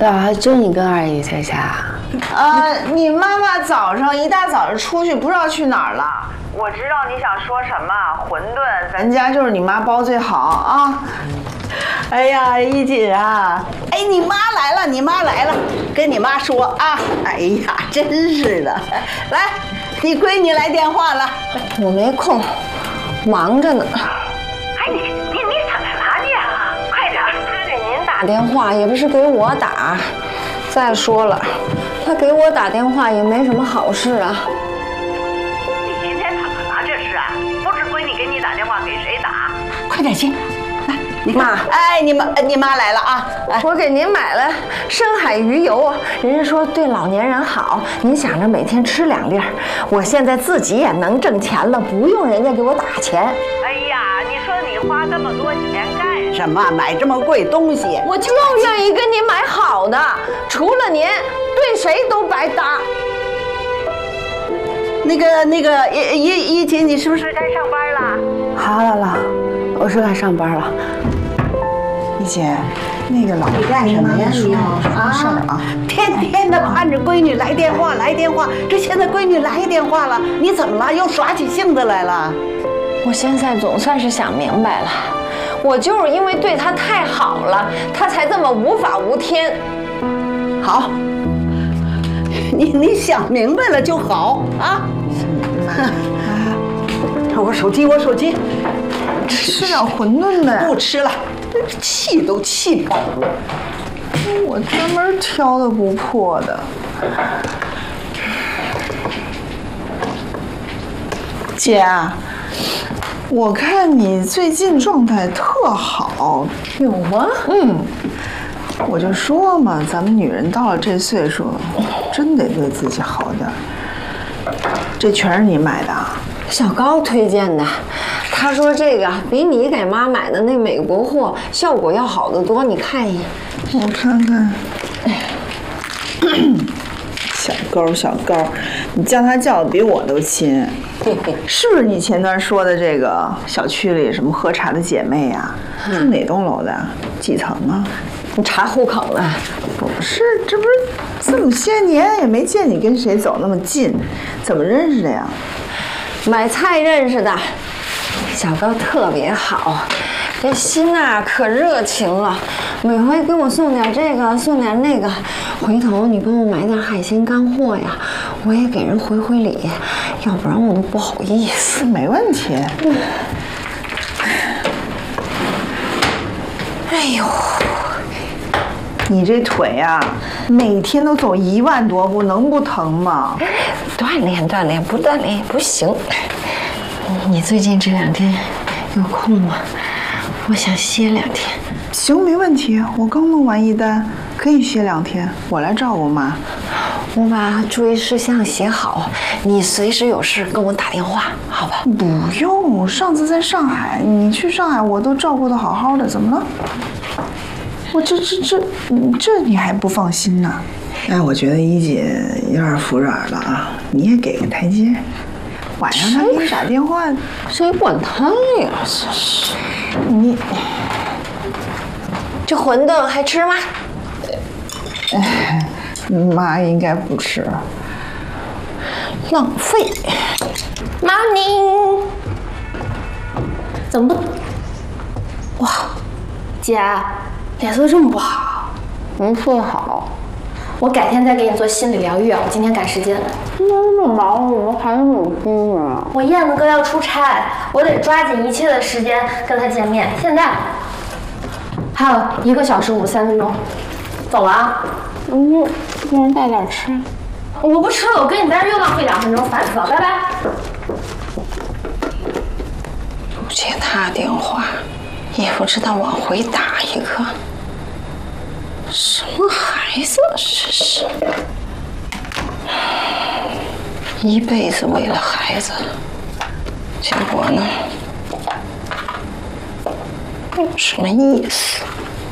咋就你跟二姨在家？ 你妈妈早上一大早就出去，不知道去哪儿了。 我知道你想说什么，馄饨， 咱家就是你妈包最好啊。哎呀，一锦啊，哎，你妈来了，你妈来了，跟你妈说啊。哎呀，真是的，来，你闺女来电话了， 我没空，忙着呢。 哎，你怎么了你啊？快点， 他给您打电话也不是给我打。再说了，他给我打电话也没什么好事啊。 你今天怎么了？这是不是闺女给你打电话，给谁打？ 快点去。你妈，哎，你妈来了啊！ 我给您买了深海鱼油，人家说对老年人好，您想着每天吃2粒儿。我现在自己也能挣钱了，不用人家给我打钱。 哎呀，你说你花这么多钱干什么？买这么贵东西？ 我就愿意跟您买好的，除了您，对谁都白搭。 那个一锦，你是不是该上班了？ 好了，我是该上班了。 一姐，那个老你干什么呀？你有什么事儿啊？天天的盼着闺女来电话，来电话。这现在闺女来电话了，你怎么了？又耍起性子来了？ 我现在总算是想明白了，我就是因为对她太好了，她才这么无法无天。 好，你想明白了就好啊。我手机。 吃点馄饨呗。 不吃了，气都气饱了。 我专门挑的不破的。姐，我看你最近状态特好。 有吗？ 我就说嘛，咱们女人到了这岁数，真得对自己好点。这全是你买的啊？ 小高推荐的，他说这个比你给妈买的那美国货效果要好得多，你看一眼。 我看看。小高，你叫他叫的比我都亲。是不是你前段说的这个小区里什么喝茶的姐妹呀？住哪栋楼的？几层啊？ 你查户口了？ 不是，这不是这么些年也没见你跟谁走那么近，怎么认识的呀？ 买菜认识的。小高特别好，这心啊可热情了，每回给我送点这个，送点那个。回头你帮我买点海鲜干货呀，我也给人回礼，要不然我都不好意思。 没问题。 哎呦， 你这腿呀，每天都走1万多步，能不疼吗？ 锻炼，不锻炼不行。你最近这2天有空吗？我想歇2天。 行，没问题。我刚弄完1单，可以歇2天，我来照顾妈。 我把注意事项写好，你随时有事跟我打电话，好吧？ 不用，上次在上海，你去上海我都照顾得好好的，怎么了？我这你还不放心呢？哎，我觉得一姐有点服软了啊，你也给个台阶。晚上她给你打电话， 谁管他呀？ 你这馄饨还吃吗？ 妈应该不吃， 浪费。Morning， 怎么不？哇，姐，脸色这么不好。 不好。 我改天再给你做心理疗愈，我今天赶时间。 那么忙，我还有心呢。 我燕子哥要出差，我得抓紧一切的时间跟他见面。现在还有1个小时53分钟，走了啊。 一人带点吃。 我不吃了，我跟你在这又浪费2分钟，烦死了，拜拜。 不接他电话，也不知道往回打一个。什么孩子这是？一辈子为了孩子，结果呢？有什么意思？